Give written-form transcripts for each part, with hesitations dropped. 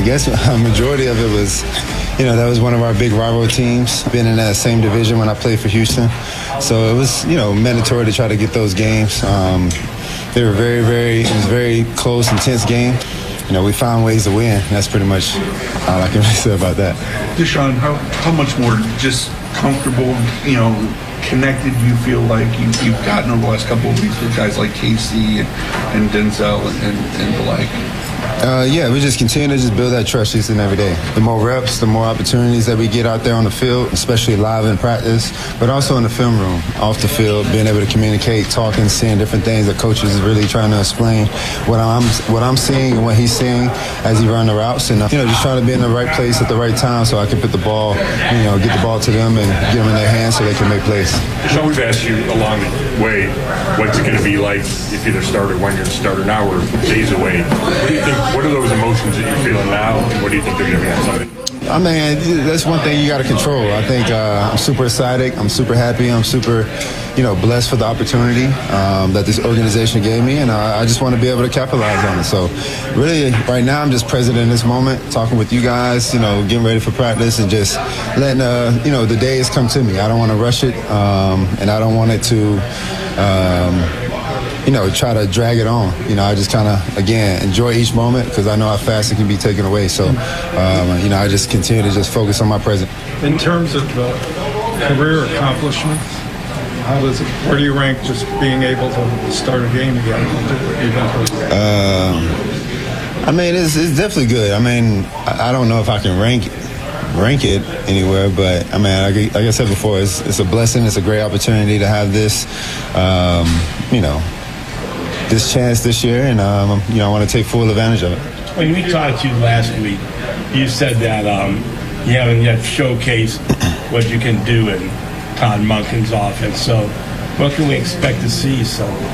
I guess a majority of it was, that was one of our big rival teams. Been in that same division when I played for Houston. So it was, mandatory to try to get those games. They were it was a very close, intense game. We found ways to win. That's pretty much all I can say about that. Deshaun, how much more just comfortable, connected you feel like you've gotten over the last couple of weeks with guys like Casey and Denzel and the like? We just continue to just build that trust each and every day. The more reps, the more opportunities that we get out there on the field, especially live in practice, but also in the film room, off the field, being able to communicate, talking, seeing different things that coaches is really trying to explain what I'm seeing and what he's seeing as he runs the routes, and just trying to be in the right place at the right time so I can put the ball, get the ball to them and get them in their hands so they can make plays. So we've asked you along the way, what's it going to be like if you're the starter, when you're the starter now, or days away? What do you think? What are those emotions that you're feeling now, and what do you think they're going to be on Sunday? I mean, that's one thing you got to control. I think I'm super excited. I'm super happy. I'm super, blessed for the opportunity that this organization gave me, and I just want to be able to capitalize on it. So really, right now, I'm just present in this moment, talking with you guys, getting ready for practice and just letting, the days come to me. I don't want to rush it, and I don't want it to try to drag it on. I just kind of, again, enjoy each moment because I know how fast it can be taken away. So, I just continue to just focus on my present. In terms of career accomplishment, where do you rank just being able to start a game again? It's definitely good. I don't know if I can rank it anywhere, but like I said before, it's a blessing. It's a great opportunity to have this, this chance this year, and I want to take full advantage of it. When we talked to you last week, you said that you haven't yet showcased what you can do in Todd Monken's offense. So, what can we expect to see Sunday?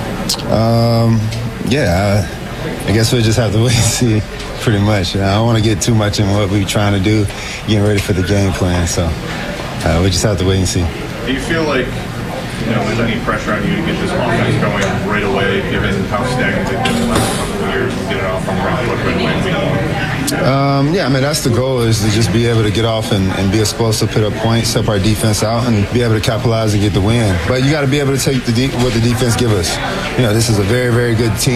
I guess we'll just have to wait and see. Pretty much. I don't want to get too much in what we're trying to do, getting ready for the game plan. So we just have to wait and see. Do you feel like there's any pressure on you to get this offense going right away, given how stagnant it's been the last couple of years, and get it off on the right foot right away? That's the goal, is to just be able to get off and be explosive, put up points, help our defense out, and be able to capitalize and get the win. But you got to be able to take what the defense give us. This is a very, very good team.